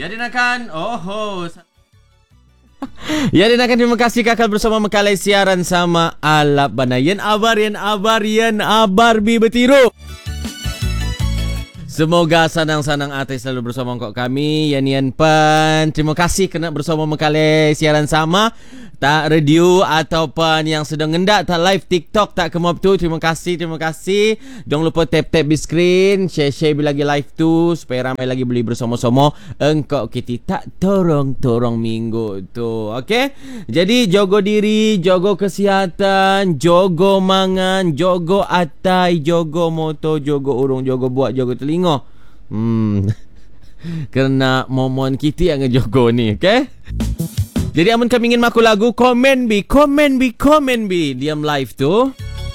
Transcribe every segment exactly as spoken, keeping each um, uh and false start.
Ya dinakan. Oh. Ya dinakan, terima kasih kakak bersama Mekalai siaran sama Alap Bana. Yen abar, yen abar, yen abar bi betiru. Semoga sanang-sanang atai selalu bersama kok kami. Yan yan pan. Terima kasih kena bersama Mekalai siaran sama. Tak radio ataupun yang sedang ngendak tak live TikTok tak kemop tu. Terima kasih, terima kasih. Jangan lupa tap-tap di screen, share-share bila lagi live tu supaya ramai lagi boleh bersama-sama. Engkau kita tak torong-torong minggu tu. Okey? Jadi jaga diri, jaga kesihatan, jaga mangan, jaga atai, jaga motor, jaga urung, jaga buat, jaga telinga. Hmm. Kerana momon kita yang ngejaga ni, okey? Jadi amun kami ingin maku lagu, komen bi, komen bi, komen bi. Diam live tu.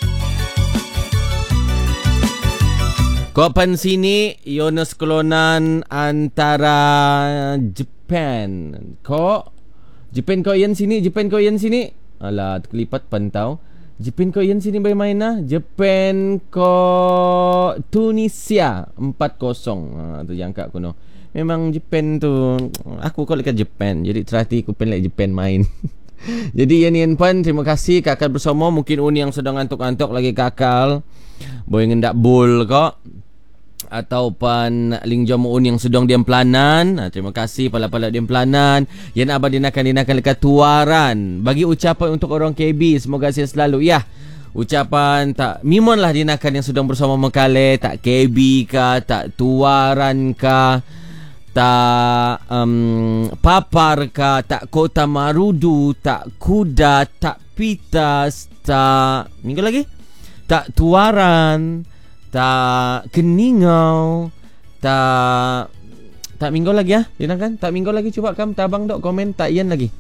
Kopan sini, Yunus Kelonan antara Japan. Ko, Japan ko yan sini, Japan ko yan sini. Alah, terkelipat pantau. Japan ko yan sini bermain lah. Japan ko Tunisia empat kosong. Ha, tu yang kat kuno. Memang Japan tu, aku kau dekat Japan, jadi terhati aku pengen like Japan main. Jadi yan yan pan, terima kasih kakak bersama. Mungkin uni yang sedang ngantuk-ngantuk lagi kakal boy ngendak bol kok, ataupun ling jom uni yang sedang diam pelanan. Nah, terima kasih pala-pala diam pelanan. Yan abah dinakan-dinakan dekat tuaran. Bagi ucapan untuk orang K B, semoga sihat selalu ya. Ucapan tak mimon lah dinakan yang sedang bersama Mekalai, tak K B kah, tak tuaran kah, tak um, papar ka, tak Kota Marudu, tak kuda, tak pitas, tak minggu lagi, tak tuaran, tak keningau, tak tak minggu lagi ya, dinakan tak minggu lagi. Cuba kamu tabang dok komen tak ian lagi.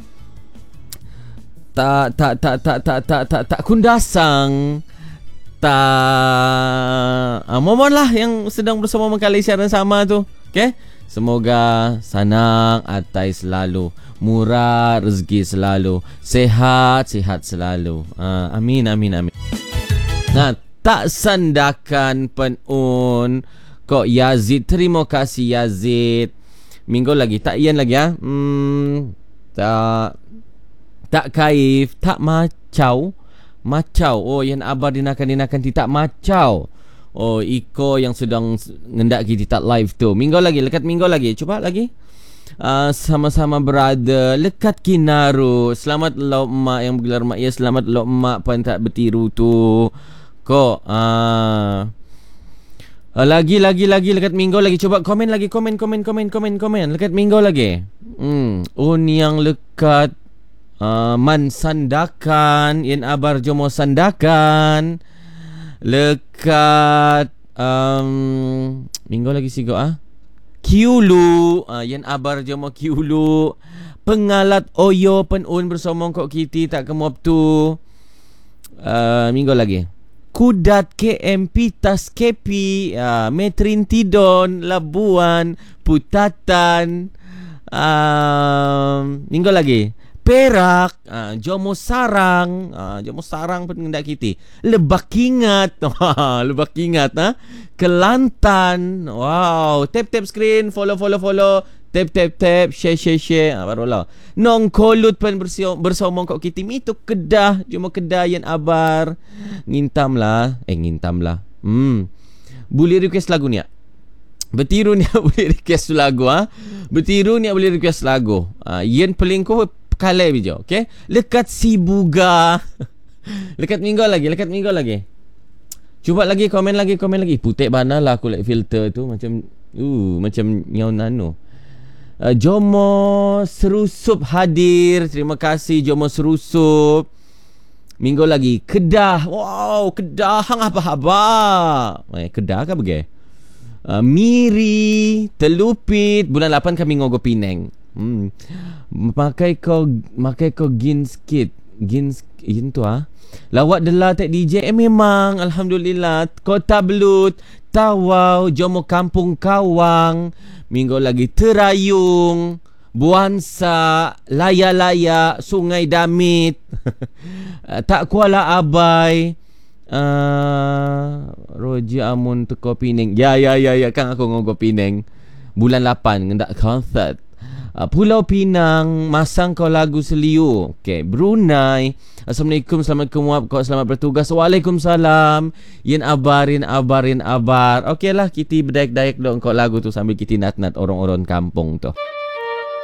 Tak tak tak tak tak tak tak tak kundasang, tak ah, momon lah yang sedang bersama Mekalai siaran sama tu. Okey. Semoga senang atai selalu, murah rezeki selalu, sehat-sehat selalu. Uh, amin, amin, amin. Nah, tak sandakan penun. Kok Yazid, terima kasih Yazid. Minggu lagi, tak ian lagi ya. Hmm, tak, tak kaif, tak macau. Macau, oh yang abar dinakan-dinakan tidak macau. Oh, Iko yang sedang ngendak kita tak live tu. Minggu lagi, lekat minggu lagi. Cuba lagi. Uh, sama-sama berada lekat Kinaru. Selamat lo emak yang bergelar mak. Ya, selamat lo emak pun tak bertiru tu. Kok uh, uh, lagi lagi lagi lekat minggu lagi. Cuba komen lagi, komen komen komen komen komen lekat minggu lagi. Hmm, un yang lekat uh, man sandakan, yen abar jomo sandakan. Lekat um, minggu lagi sigo ah Kiulu, uh, yan abar jomo Kiulu. Pengalat Oyo penun bersama kok kiti tak kemuap tu. Uh, minggu lagi. Kudat K M Pitas Kepi, uh, Metrin Tidon, Labuan, Putatan. Uh, minggu lagi. Perak, uh, Jomo Sarang, uh, Jomo Sarang pun ngendak kita. Lebak Kingat, Lebak Kingat, ha? Kelantan. Wow, tap tap screen, follow follow follow, tap tap tap, share share share. Ah, barulah. Nong Kolut pun bersama kok kita. Itu Kedah, Jomo Kedah yang abar. Ngintam lah, eh ngintam lah. Hmm. Boleh request lagu ni ya? Bertiru ni boleh request lagu ah. Ha? Bertiru ni boleh request lagu. Ah, yen pelingko Kalai bijo, okey? Lekat Sibuga. Lekat minggu lagi, lekat minggu lagi. Cuba lagi, komen lagi, komen lagi. Putih bana lah aku like filter tu macam uh macam nyau nano. Uh, Jomo Serusup hadir. Terima kasih Jomo Serusup. Minggu lagi Kedah. Wow, Kedah hang apa-apa. Eh, Kedah ke bagi? Uh, Miri, Telupit. Bulan lapan kami ngogo Pinang. Hmm. Makai kau makai kau ginskit. Gins itu ah. Lawak delah tak D J. Eh memang alhamdulillah. Kota Belut, Tawau, Jomo Kampung Kawang. Minggu lagi Terayung, Buansa, Laya-Laya, Sungai Damit. Tak Kuala Abai. Uh, Roji Amun teko Penang. Ya ya ya ya kan aku ngogo Penang. Bulan lapan ngendak konsert. uh, Pulau Pinang, masang kau lagu Seliu. Okay, Brunei, Assalamualaikum, selamat kemuap kau, selamat bertugas. Waalaikumsalam. Yen abar, yen abar, yen abar. Okey lah, kita berdayak-dayak dong kau lagu tu sambil kita nat-nat orang-orang kampung tu.